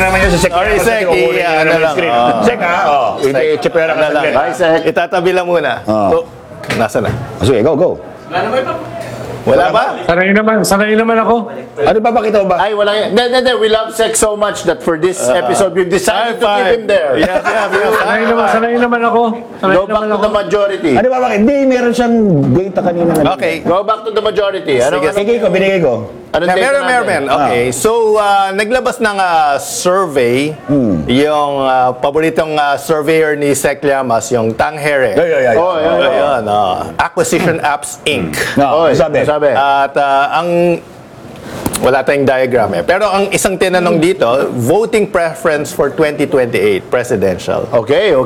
naman yun sa Sek. Sorry, Sek. Ano lang. Sek, ha? Hindi, chipera ka lang. Hi, Sek. Itatabi lang muna. So, nasa na? Sige, go. Wala ba? Sanay naman ako. Ano ba pakita mo ba? Ay, wala yan. Hindi. We love sex so much that for this episode, we've decided to keep him there. Yes. Sanay naman ako. Go back to the majority. Ano ba bakit? Hindi, meron siyang data kanina. Okay. Go back to the majority. Ano? Sige ko, binigay ko. Anong data natin? Meron. Okay. So, naglabas ng survey, yung paboritong surveyor ni Sec Llamas, yung Tang Here. Oh, Ayun, Acquisition Apps Inc. Sabi. At wala tayong diagram eh. Pero ang isang tinanong dito, voting preference for 2028 presidential. Okay.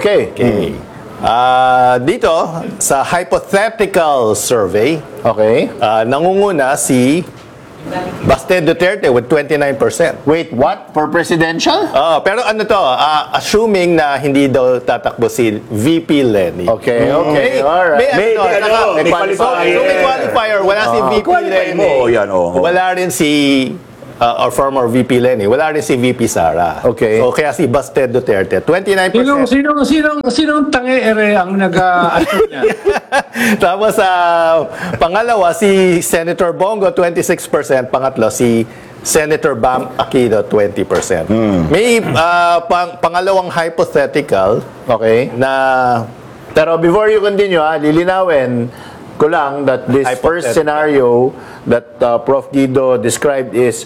Dito, sa hypothetical survey, Okay. nangunguna si Baste Duterte with 29%. Wait, what? For presidential? Pero ano to, assuming na hindi daw tatakbo si VP Lenny. Okay. Alright. May qualifier. may qualifier. Wala si VP Lenny. mo, yan, Wala rin si or former VP Lenny. Wala rin si VP Sara. Okay. So kaya si Baste Duterte, 29%. Sinong tangi-ere ang nag-assure niya? Tapos pangalawa si Senator Bongo 26%, pangatlo si Senator Bam Aquino 20%. May pangalawang hypothetical Okay. na Pero before you continue, lilinawin ko lang that this first scenario that Prof. Guido described is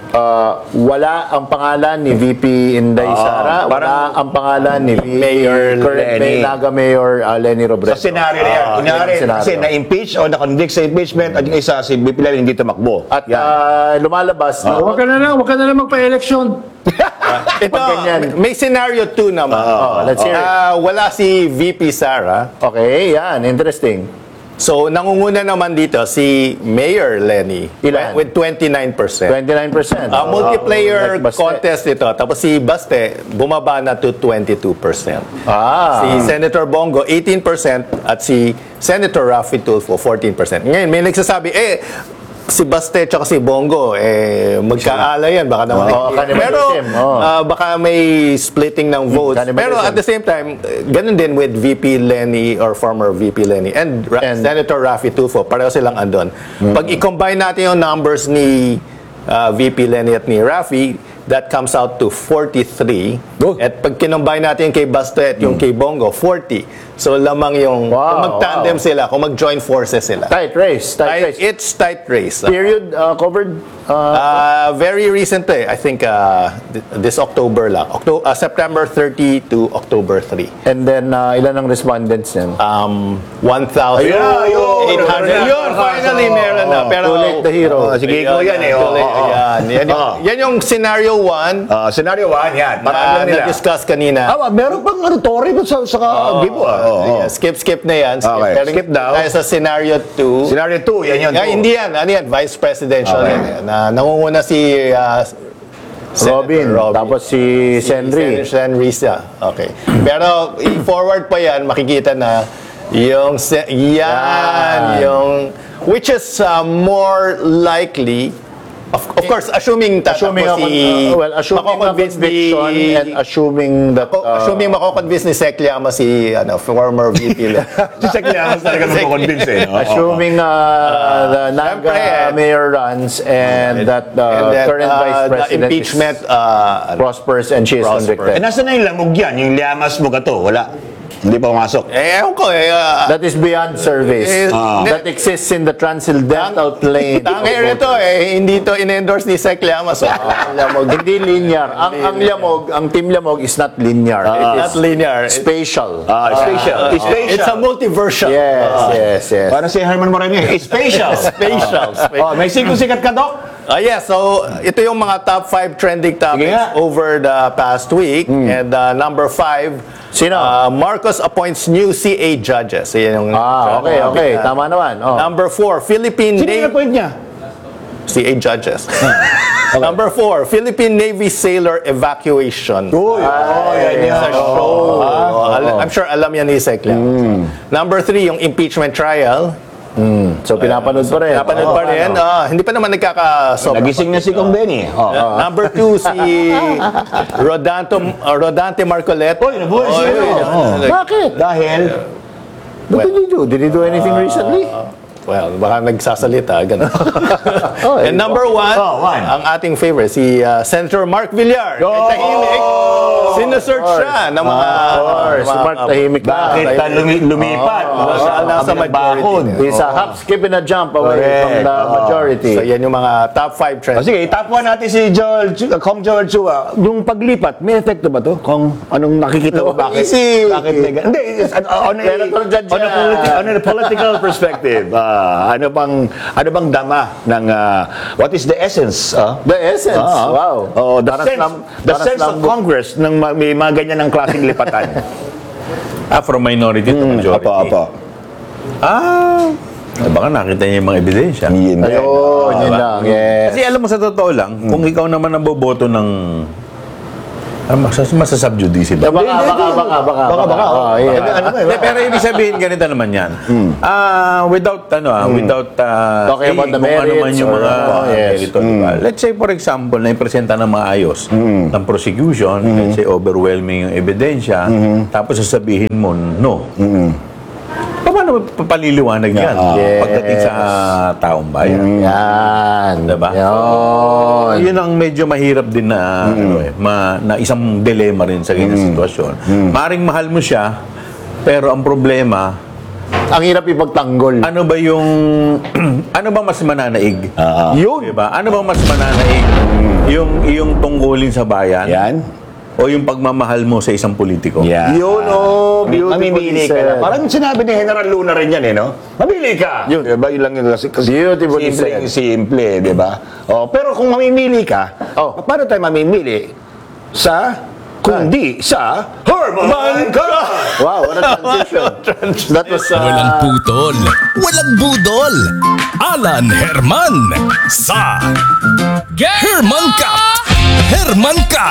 wala ang pangalan ni VP Inday Sara, wala ang pangalan ni Mayor current Lenny. Naga Mayor Lenny Robredo. Sa scenario na yan. Kunyari, kasi na-impeach o na-convict sa impeachment at yung isa, si BP Lenny hindi tumakbo. At lumalabas na Huwag ka na lang magpa-election. ito, ganyan. may scenario 2 naman. let's hear it. Wala si VP Sara. Okay, yan, interesting. So, nangunguna naman dito si Mayor Lenny Ilan? with 29%. 29%. Multiplayer Like Baste. contest ito. Tapos si Baste, bumaba na to 22%. Si Senator Bongo, 18% at si Senator Raffy Tulfo, 14%. Ngayon, may nagsasabi, si Baste at si Bongo, magkaala yan. Baka naman. Pero, baka may splitting ng votes. Pero at the same time, ganun din with VP Lenny or former VP Lenny and Senator Raffy Tulfo. Pareho silang andon. Pag i-combine natin yung numbers ni VP Lenny at ni Raffy, that comes out to 43. At pag kinombine natin yung kay Baste at yung kay Bongo, 40. So lamang yung kung mag-tandem sila, kung mag-join forces sila. Tight race. It's tight race. Period covered? Very recent I think this October lang. September 30 to October 3. And then, ilan ang respondents yan? 1,800. Ayun, Yun, finally meron na. Pero, Too late the hero. Sige ko yan eh. too late. Yan yung scenario 1 Scenario 1, yan. Para alam nila. na-discuss kanina. Meron pang Tory sa Gibo. Skip na yan. Okay. Pero Skip daw. tayo sa scenario 2. Scenario 2, yan yun. Hindi yan. Ano yan? Vice presidential yan. Nangunguna si Robin. Tapos si Senri. Senri siya. Okay. Pero i-forward pa yan, makikita na yung yung which is more likely of course assuming makoconvince and assuming that assuming mako-convince ni Sec Llamas si former VP Si Sec Llamas talaga makukonvince assuming the Naga mayor runs and that current vice president the impeachment prospers and she is convicted. nasa na yung lamog yan? Yung Llamas mo gato? Wala. Hindi pa pumasok. ewan ko That is beyond surveys. That exists in the transcendental plane. Tangere ito hindi to in-endorse ni Sec Llamas. Hindi linear. Ang Lamog, ang Team Lamog is not linear. It Not is linear. spatial. Spatial. It's a multiversal. Yes. Parang si Herman Moreno. Spatial. Spatial. May sikat ka, Dok? So ito yung mga top 5 trending topics over the past week. And number 5, Sino? Marcos appoints new CA judges. Yan yung Okay. Tama naman. Number 4, Philippine Sino Navy yung point niya? CA judges. Number 4, Philippine Navy sailor evacuation. Yan Sa show. I'm sure alam yan ni Sec Llamas. Number 3, yung impeachment trial So, pinapanood pa rin. Napanood pa rin. Hindi pa naman nagkakasobra. Nagising na si Kong Benny. Number 2, si Rodante Marcolet. Oy, nabuhay siya. Bakit? Dahil, What did he do? Did he do anything recently? Well, baka nagsasalita. Ganun. And number 1, one. ang ating favorite, si Senator Mark Villar. Tahimik. Sinesearch siya ng mga... Smart, tahimik na. bakit ka lumipat? Nasa majority. He's a hop, skip, and a jump away from the majority. So, yan yung mga top 5 trends. Sige, top 1 natin si Kong Joel Chua. Yung paglipat, may epekto ba to? Kung anong nakikita mo? Bakit? Easy. Bakit? Hindi, on a political perspective, ano bang dama ng what is the essence? The essence, wow. The Parang sense of Congress ng may mga ganyan ng klaseng lipatan. From minority to majority. Apo. Baka nakita niya yung mga ebidensya. Yun. Ayun, yun lang. Yes. Kasi alam mo, sa totoo lang, kung ikaw naman ang boboto ng... masasubjudice ba? Baka. Hindi, pero ibig sabihin, ganito naman yan. Without Talking about the kung ano man yung mga yes. merito, diba? Let's say, for example, na ipresenta ng maayos ng prosecution, let's say, overwhelming yung ebidensya, tapos sasabihin mo, no. Paano papaliliwanag yan pagdating sa taong bayan? Yan. Diba? Yun. Yun ang medyo mahirap din na, na isang dilema rin sa ganyan sitwasyon. Maring mahal mo siya, pero ang problema, Ang hirap ipagtanggol. ano ba yung, ano ba mas mananaig? Yun. Diba? Ano ba mas mananaig? Yung tungkulin sa bayan? Yan. O yung pagmamahal mo sa isang politiko? Yan. Yun, beautiful Mamimili ka na. said. Parang sinabi ni General Luna rin yan, no? Mamili ka. Yun. Diba? Yun lang yun. Kasi Beautifully said. simple, diba? Pero kung mamimili ka, paano tayo mamimili? Kundi sa Herman Carat! Wow, what a transition. That was Walang putol, walang budol. Alan Herman sa Herman Cut. Herman Cut.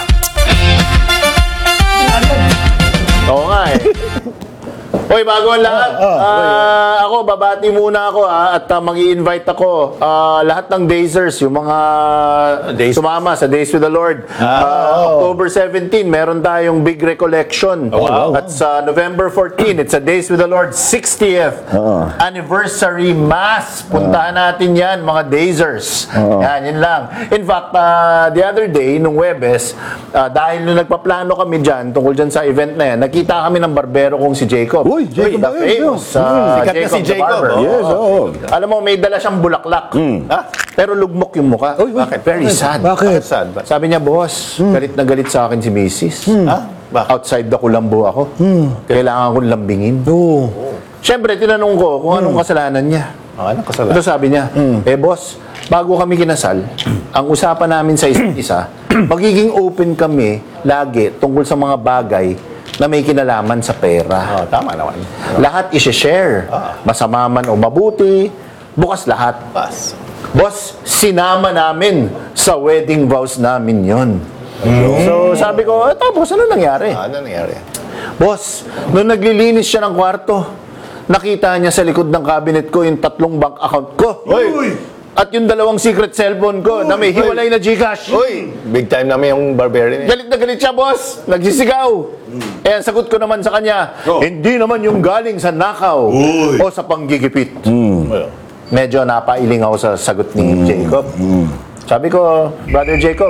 Oo nga eh. Hoy, bago ang lahat. Ako, babati muna ako at mag-i-invite ako. Lahat ng Dazers, yung mga sumama sa Days with the Lord. October 17, meron tayong big recollection. At sa November 14, it's a Days with the Lord 60th anniversary mass. Puntahan natin yan, mga Dazers. Yan, yun lang. In fact, the other day, nung Webes, dahil nung nagpaplano kami dyan, tungkol dyan sa event na yan, nakita kami ng barbero kong si Jacob. Uy, Jacob the ba yun? famous Sikat na si the Jacob. barber. Yes, oo. Alam mo, may dala siyang bulaklak. Pero lugmok yung mukha. Bakit? Very sad. Bakit? Sad ba? Sabi niya, boss, galit na galit sa akin si Mrs. Bakit? Outside the kulambo ako. Kailangan kong lambingin. Oo. Siyempre, tinanong ko kung anong kasalanan niya. Anong kasalanan? Ito sabi niya, boss, bago kami kinasal, ang usapan namin sa isa't isa, magiging open kami lagi tungkol sa mga bagay na may kinalaman sa pera. Tama naman. Lahat i-share. Masama man o mabuti, bukas lahat. Boss, sinama namin sa wedding vows namin yon. So sabi ko, tapos ano nangyari? Ano nangyari? Boss, nung naglilinis siya ng kwarto, nakita niya sa likod ng cabinet ko yung 3 bank account ko. At yung 2 secret cellphone ko na may hiwalay na Gcash. Uy! Big time namin yung barbarian niya. Galit na galit siya, boss. Nagsisigaw. Eh, ang sagot ko naman sa kanya, hindi naman yung galing sa nakaw o sa panggigipit. Medyo napailing ako sa sagot ni Jacob. Sabi ko, Brother Jacob,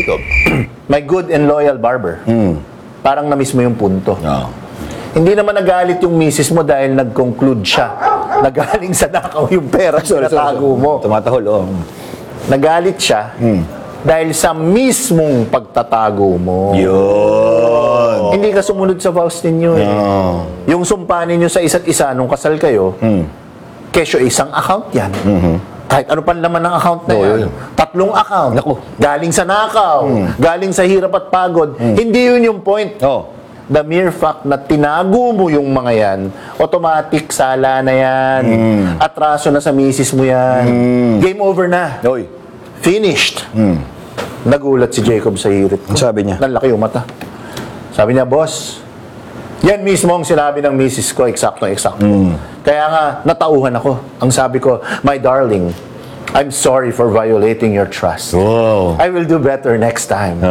my good and loyal barber, parang na-miss mo yung punto. Hindi naman nagalit yung misis mo dahil nag-conclude siya. Nagaling sa nakaw yung pera na tago mo. Tumatahol, Nagalit siya dahil sa mismong pagtatago mo. Yun. Hindi ka sumunod sa vows ninyo eh. Yung sumpa ninyo sa isa't isa nung kasal kayo, kesyo isang account yan. Kahit ano pa naman ng account na yan. 3 account. Galing sa nakaw, galing sa hirap at pagod. Hindi yun yung point. The mere fact na tinago mo yung mga yan, automatic sala na yan. Atraso na sa misis mo yan. Game over na. Finished. Nagulat si Jacob sa hirit ko. Sabi niya? Nalaki yung mata. Sabi niya, boss, Yan mismo ang sinabi ng misis ko, eksakto. Kaya nga, natauhan ako. Ang sabi ko, my darling, I'm sorry for violating your trust. Wow. I will do better next time.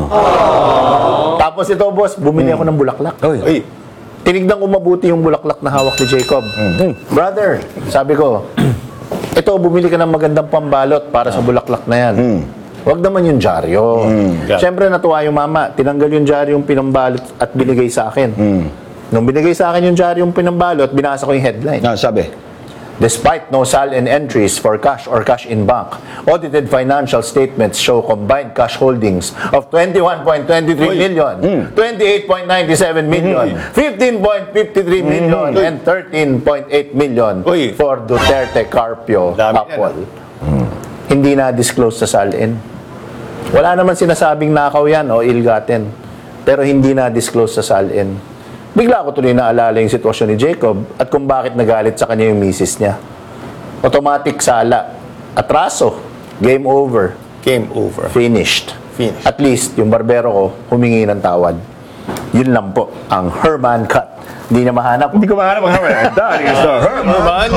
Tapos ito, boss, bumili ako ng bulaklak. Uy, Tinignan ko mabuti yung bulaklak na hawak ni Jacob. Brother, sabi ko, ito, bumili ka ng magandang pambalot para sa bulaklak na yan. Huwag naman yung dyaryo. Siyempre, natuwa yung mama. Tinanggal yung dyaryo yung pinambalot at binigay sa akin. Nung binigay sa akin yung dyaryo yung pinambalot, binasa ko yung headline. Sabi. Despite no SALN entries for cash or cash in bank, audited financial statements show combined cash holdings of 21.23 million, 28.97 million, 15.53 million, and 13.8 million Uy. for Duterte Carpio Dami Apple. Hindi na disclose sa SALN. Wala naman sinasabing nakaw yan o ill-gotten, pero hindi na disclose sa SALN. Bigla ko tuloy naalala yung sitwasyon ni Jacob at kung bakit nagalit sa kanya yung misis niya. Automatic sala. Atraso. Game over. game over. Finished. Finished. At least, yung barbero ko, humingi ng tawad. Yun lang po, ang Herman cut. Hindi niya mahanap. Hindi ko mahanap ang Herman. That is the Herman.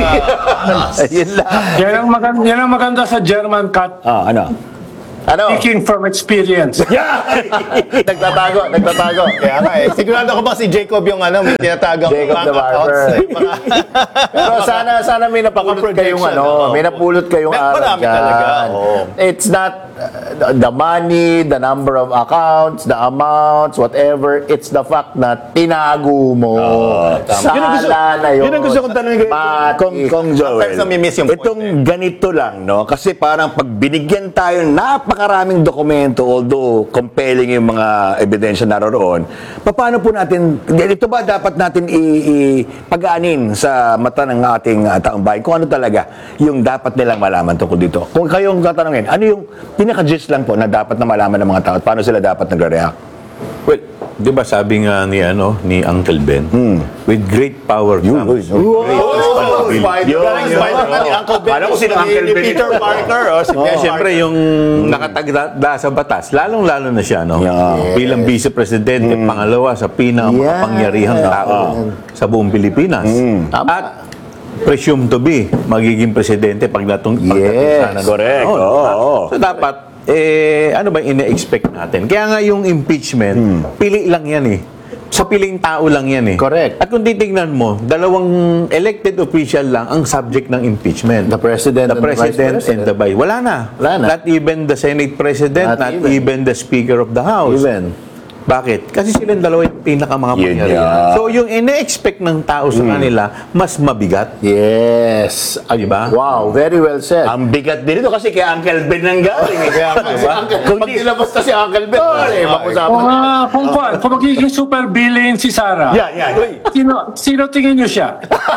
Yun lang. Yan ang maganda sa German cut. Ano? Ano? Speaking from experience. Nagtatago. Kaya nga sigurado ko ba si Jacob yung may tinatagang Jacob the Barber. Pero sana may napulot kayong may napulot kayong aral Marami talaga, oo. It's not the money, the number of accounts, the amounts, whatever. It's the fact na tinago mo. Sala na yun. Yun ang gusto kong tanongin Kong Joel. Sometimes nami-miss yung point Itong ganito lang, no? Kasi parang pag binigyan tayo napakaraming dokumento, although compelling yung mga ebidensya naroon, paano po natin, ito ba dapat natin ipag-aanin sa mata ng ating taong bayan? Kung ano talaga yung dapat nilang malaman tungkol dito. Kung kayong tatanungin, ano yung pinaka-gist lang po na dapat na malaman ng mga tao at paano sila dapat nagre-react? Well, di ba sabi nga ni Uncle Ben, with great power comes great responsibility. Spider-Man ni Uncle Ben. Alam ko sino Uncle Ni Ben. Peter Parker. Siyempre, yung nakatagda sa batas, lalong-lalo na siya, no? Yeah. Bilang vice-presidente, pangalawa sa pinaka-makapangyarihang tao sa buong Pilipinas. At presume to be magiging presidente pagdating sana. Correct. So dapat ano ba ine-expect natin? Kaya nga yung impeachment, pili lang yan eh. Sa piling tao lang yan eh. Correct. At kung titignan mo, dalawang elected official lang ang subject ng impeachment. The president The and the vice president president. and the vice. Wala na. Wala na. Not even the Senate president, Not not even the Speaker of the House. Even. Bakit? Kasi silang dalawa yung pinaka-makapangyarihan. Yun yan. So, yung ine-expect ng tao sa kanila, mas mabigat. Yes. Diba? Wow, very well said. Ang bigat din ito kasi kay Uncle Ben nang galing. Kaya Pag nilabas na si Uncle Ben, makusapan. Kung magiging super villain si Sarah, sino tingin niyo siya?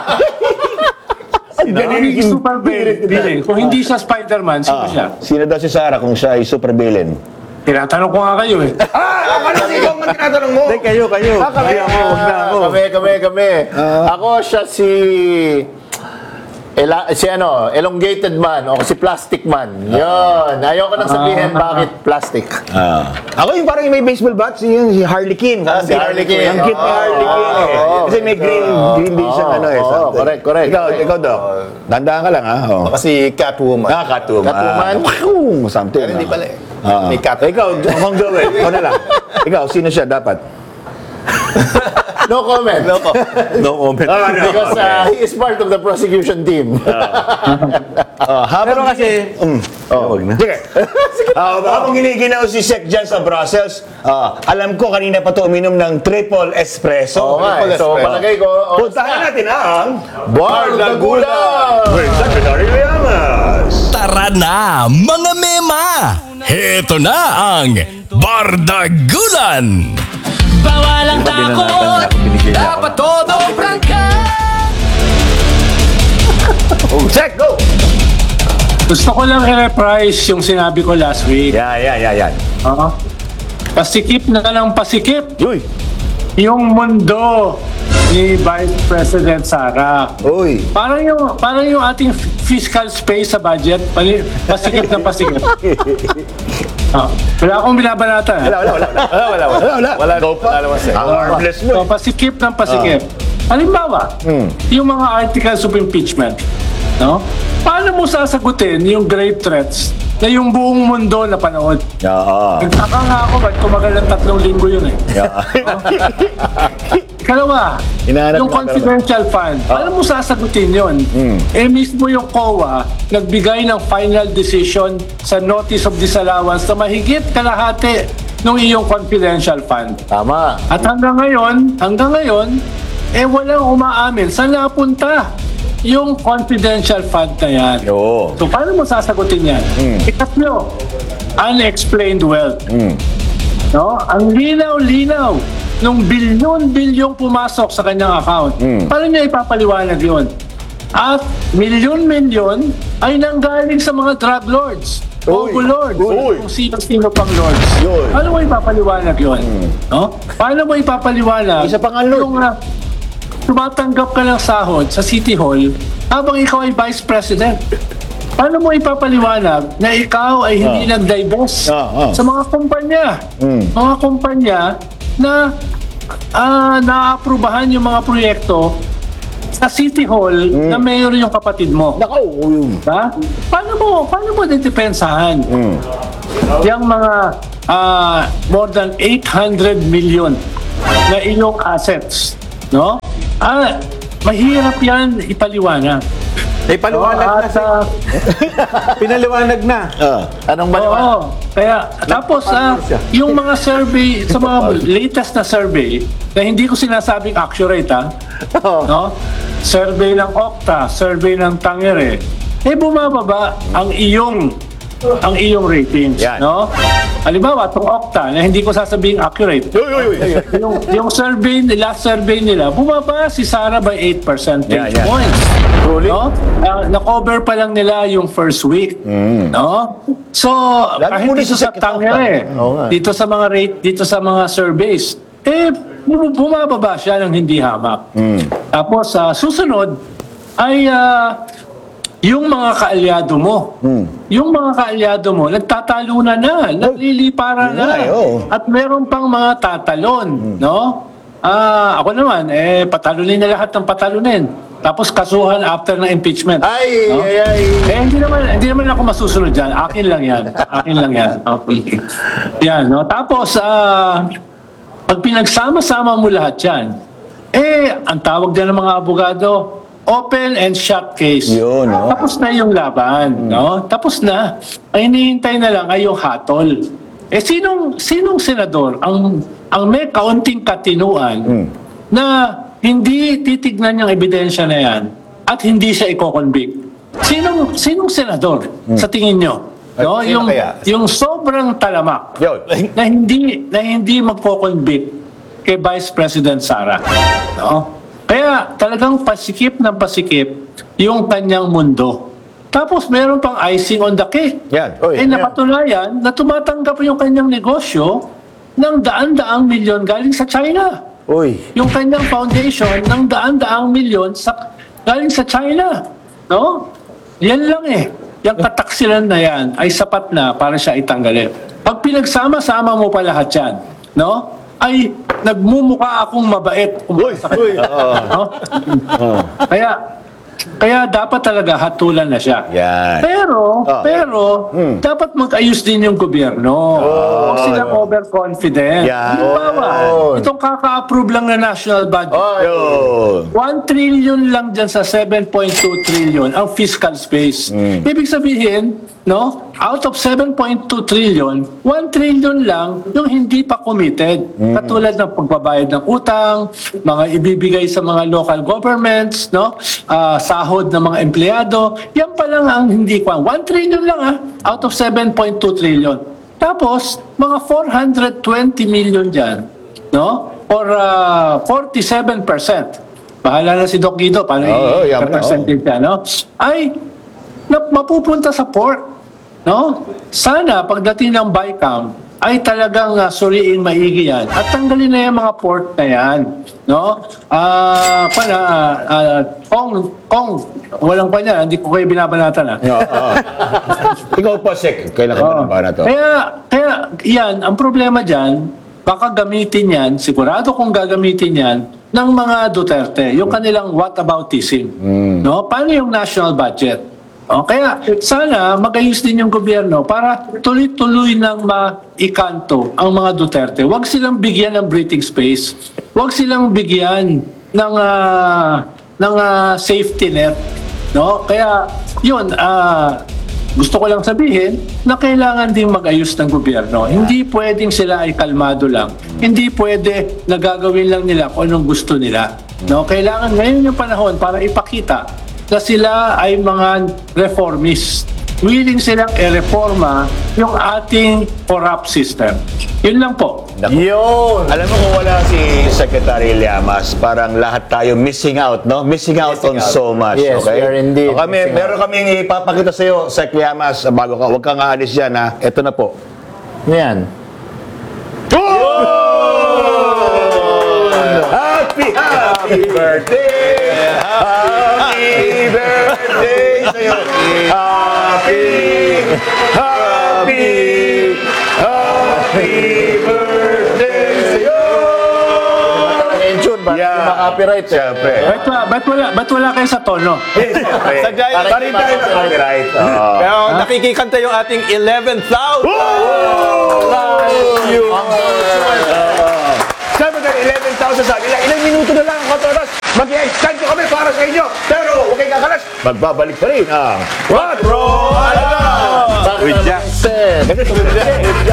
Magiging super villain. Kung hindi siya Spider-Man, sino siya? Sino daw si Sarah kung siya ay super villain? Tinatanong ko nga kayo eh. Ano ikaw ang tinatanong mo? Hindi, kayo. Kami. Ako siya si elongated man o si plastic man. Yun. Ayoko nang sabihin bakit plastic. Ako yung parang may baseball bat, si Harley Quinn. Si Harley Quinn. Ang cute ni Harley Quinn eh. Kasi may green din siyang something. correct. Ikaw Doc. Dandaan ka lang ha. Kasi Catwoman. Catwoman. Catwoman? Something. Pero hindi pala eh. May cat. Ikaw, Kong Joel. Ikaw na lang. Ikaw, sino siya dapat? No comment. No comment. Because he is part of the prosecution team. Pero kasi, wag na. Sige. Habang giniginaw si Sec dyan sa Brussels, alam ko kanina pa to uminom ng triple espresso. Oo nga. So, palagay ko, Puntahan natin ang Bar Dagulan! with Secretary Llamas. Tara na, mga mema! Heto na ang Bardagulan! Bawal ang takot, dapat todo prangka. Check, go! Gusto ko lang i-reprise yung sinabi ko last week. Yan. Pasikip na lang pasikip Uy. yung mundo ni Vice President Sara. Uy. Parang yung ating fiscal space sa budget, pasikip na pasikip. Wala akong binabanata. Wala naman sir. Harmless mo. So, pasikip ng pasikip. Halimbawa, yung mga articles of impeachment, no? Paano mo sasagutin yung grave threats na yung buong mundo na panood? Nagtaka nga ako, ba't tumagal ng 3 linggo yun eh? Ikalawa, Hinahanap yung mo confidential fund, paano mo sasagutin yun? Eh mismo yung COA, nagbigay ng final decision sa notice of disallowance na mahigit kalahati ng iyong confidential fund. Tama. At hanggang ngayon, eh walang umaamin. Saan napunta yung confidential fund na yan? Oo. So paano mo sasagutin yan? Ikatlo, unexplained wealth. No? Ang linaw-linaw nung bilyon-bilyong pumasok sa kanyang account. Paano niya ipapaliwanag yun? At milyon-milyon ay nanggaling sa mga drug lords. Ogo lords. Kung sino-sino pang lords. Paano mo ipapaliwanag yun? No? Paano mo ipapaliwanag Isa pang lord. yung tumatanggap ka ng sahod sa City Hall habang ikaw ay Vice President? Paano mo ipapaliwanag na ikaw ay hindi nag-divest sa mga kumpanya? Mga kumpanya na naaprubahan yung mga proyekto sa City Hall na mayor yung kapatid mo. Ha? Paano mo dedepensahan yung mga more than 800 million na iyong assets, no? Mahirap yan ipaliwanag. Paliwanag na sa... Pinaliwanag na. Anong maliwanag? Oo. Kaya, tapos, yung mga survey, sa mga latest na survey, na hindi ko sinasabing accurate, no? Survey ng Okta, survey ng Tangere, eh bumababa ang iyong ratings, no? Halimbawa, itong Okta, na hindi ko sasabing accurate. Yung survey, last survey nila, bumaba si Sara by 8 percentage points. No? Na-cover pa lang nila yung first week. No? So, kahit dito sa Tangere, dito sa mga dito sa mga surveys, eh, bumababa siya ng hindi hamak. Tapos, susunod ay yung mga kaalyado mo. Yung mga kaalyado mo, nagtatalunan na, nagliliparan na. At meron pang mga tatalon, no? Ako naman, patalunin na lahat ng patalunin. Tapos kasuhan after ng impeachment. No? Hindi naman ako masusunod dyan. Akin lang yan. Okay. Yan, no? Tapos, pag pinagsama-sama mo lahat yan, ang tawag dyan ng mga abogado, open and shut case. Yun, no? Tapos na yung laban, no? Tapos na. Ang hinihintay na lang ay yung hatol. Sinong senador ang may kaunting katinuan na hindi titignan yung ebidensya na yan at hindi siya i-convict? Sinong senador sa tingin nyo? No? Yung sobrang talamak na hindi magko-convict kay Vice President Sara. No? Kaya talagang pasikip ng pasikip yung kanyang mundo. Tapos meron pang icing on the cake. Napatunayan na tumatanggap yung kanyang negosyo ng daan-daang milyon galing sa China. Yung kanyang foundation ng daan-daang milyon galing sa China. No? Yan lang Yung kataksilan na yan ay sapat na para siya itanggalin. Pag pinagsama-sama mo pa lahat yan, no? Ay nagmumukha akong mabait. No? Kaya dapat talaga hatulan na siya. Pero dapat mag-ayos din yung gobyerno. Huwag sila overconfident. Halimbawa, itong kaka-approve lang na national budget. 1 trillion lang dyan sa 7.2 trillion ang fiscal space. Ibig sabihin, no, out of 7.2 trillion, 1 trillion lang yung hindi pa committed. Katulad ng pagbabayad ng utang, mga ibibigay sa mga local governments, no, sahod ng mga empleyado, yan pa lang ang hindi pa. 1 trillion lang out of 7.2 trillion. Tapos, mga 420 million dyan, no, or 47%. Bahala na si Doc Guido, paano i-percentage yan, no? Ay, mapupunta sa port, no? Sana, pagdating ng BICAM, ay talagang suriing maigi yan at tanggalin na yung mga port na yan, no? Kung walang pa niya, hindi ko kayo binabanatan. Ikaw po, Sek, kailan ka ba na to? Kaya yan, ang problema dyan, baka gamitin yan, sigurado kung gagamitin yan, ng mga Duterte, yung kanilang whataboutism. No? Paano yung national budget? O, kaya sana magayos din yung gobyerno para tuloy-tuloy nang maikanto ang mga Duterte. Huwag silang bigyan ng breathing space. Huwag silang bigyan ng safety net. No? Kaya yun, gusto ko lang sabihin na kailangan din mag-ayos ng gobyerno. Hindi pwedeng sila ay kalmado lang. Hindi pwede na gagawin lang nila kung anong gusto nila. No? Kailangan ngayon yung panahon para ipakita na sila ay mga reformist. Willing silang i-reforma yung ating corrupt system. Yun lang po. Yun! Alam mo kung wala si Secretary Llamas, parang lahat tayo missing out, no? Missing out on so much, Yes, okay? we are indeed O kami, missing meron kaming ipapakita sa iyo, Sec Llamas, bago ka, huwag kang aalis dyan, ha? Ito na po. Yan. Happy birthday! Happy birthday sa'yo! Happy birthday sa'yo! Mention ba? Yeah. Hindi ma-copyright. Siyempre. Ba't wala kayo sa tono? Sadyay, Pa rin tayo na copyright. Pero nakikikanta yung ating 11,000. Sabi ka, 11,000 sa kanila, ilang minuto na lang ang kontoras. Mag-i-extend ko kami para sa inyo. Pero, huwag kayong kakalas. Magbabalik pa rin ang 4 Alaga! With Jackson.